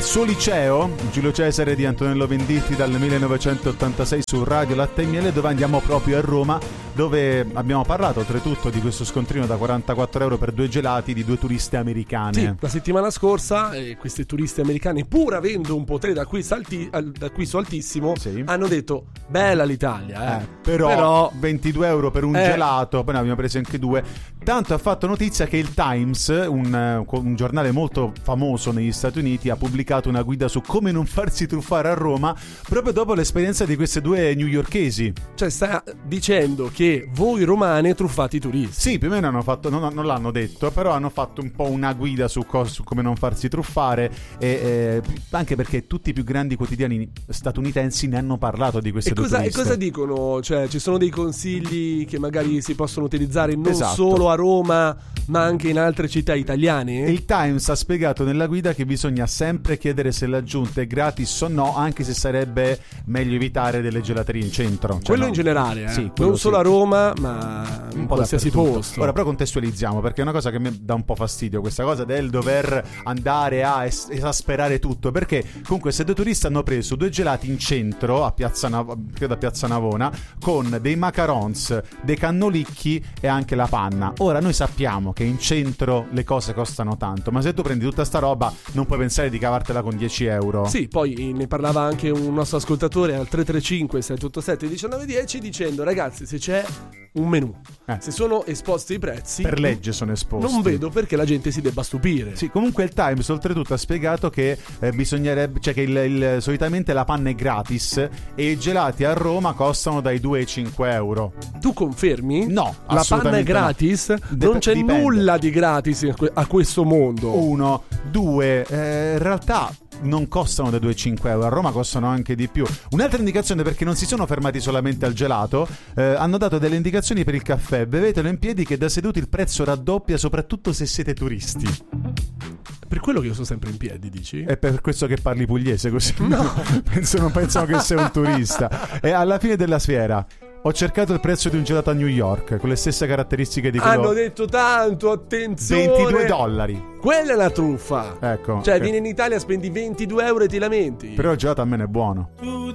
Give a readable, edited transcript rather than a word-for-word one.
Il suo liceo, Giulio Cesare di Antonello Venditti, dal 1986 su Radio Latte e Miele, dove andiamo proprio a Roma, dove abbiamo parlato oltretutto di questo scontrino da 44 euro per 2 gelati di 2 turiste americane. Sì, la settimana scorsa queste turiste americane, pur avendo un potere d'acquisto altissimo, sì, hanno detto bella l'Italia, però 22 euro per un gelato, poi ne abbiamo presi anche 2. Tanto ha fatto notizia che il Times, un giornale molto famoso negli Stati Uniti, ha pubblicato una guida su come non farsi truffare a Roma proprio dopo l'esperienza di queste 2 newyorkesi. Cioè sta dicendo che voi romane truffate i turisti. Sì, più o meno hanno fatto, non l'hanno detto, però hanno fatto un po' una guida su come non farsi truffare, anche perché tutti i più grandi quotidiani statunitensi ne hanno parlato di queste 2 turiste. E cosa dicono? Cioè ci sono dei consigli che magari si possono utilizzare non solo a Roma ma anche in altre città italiane? Il Times ha spiegato nella guida che bisogna sempre chiedere se l'aggiunta è gratis o no, anche se sarebbe meglio evitare delle gelaterie in centro. Cioè, quello in generale, sì, non solo a Roma ma in qualsiasi posto. Ora però contestualizziamo, perché è una cosa che mi dà un po' fastidio, questa cosa del dover andare a esasperare tutto, perché comunque questi 2 turisti hanno preso 2 gelati in centro a Piazza Navona con dei macarons, dei cannolicchi e anche la panna. Ora noi sappiamo che in centro le cose costano tanto, ma se tu prendi tutta sta roba non puoi pensare di cavartela con 10 euro. Sì, poi ne parlava anche un nostro ascoltatore al 335 787 1910 dicendo: ragazzi, se c'è un menù, se sono esposti i prezzi, per legge sono esposti, non vedo perché la gente si debba stupire. Sì, comunque il Times oltretutto ha spiegato che bisognerebbe, cioè che solitamente la panna è gratis e i gelati a Roma costano dai 2 ai 5 euro. Tu confermi? No, la panna è gratis? No. Non c'è nulla di gratis a questo mondo. 1, 2, in realtà non costano da 2,5 euro, a Roma costano anche di più. Un'altra indicazione, perché non si sono fermati solamente al gelato, hanno dato delle indicazioni per il caffè: bevetelo in piedi che da seduti il prezzo raddoppia, soprattutto se siete turisti. Per quello che io sto sempre in piedi, dici? È per questo che parli pugliese così? No. Non pensano che sei un turista. E alla fine della fiera ho cercato il prezzo di un gelato a New York con le stesse caratteristiche di quello. Hanno detto tanto, attenzione, $22. Quella è una truffa. Ecco. Cioè vieni in Italia, spendi 22 euro e ti lamenti. Però il gelato a me è buono.